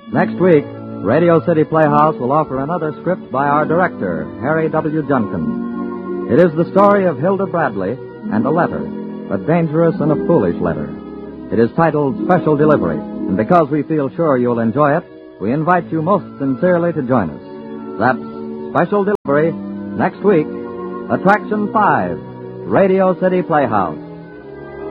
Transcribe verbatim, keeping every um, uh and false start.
Next week, Radio City Playhouse will offer another script by our director, Harry W. Junkin. It is the story of Hilda Bradley and a letter, a dangerous and a foolish letter. It is titled Special Delivery, and because we feel sure you'll enjoy it, we invite you most sincerely to join us. That's Special Delivery next week. Attraction five, Radio City Playhouse.